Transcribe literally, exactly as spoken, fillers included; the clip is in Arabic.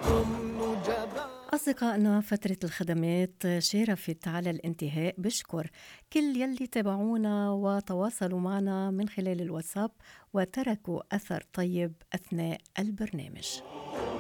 أصدقائنا، فترة الخدمات شرفت على الانتهاء. بشكر كل يلي تابعونا وتواصلوا معنا من خلال الواتساب وتركوا أثر طيب أثناء البرنامج.